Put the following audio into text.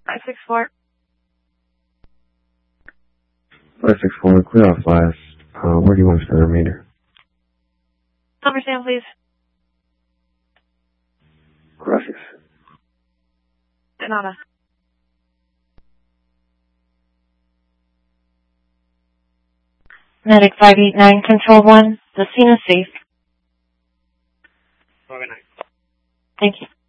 564. 564, clear off last. Where do you want us for the remainder? Somerset, please. Gracias. De nada. Medic 589, Control 1. The scene is safe. Organized. Thank you.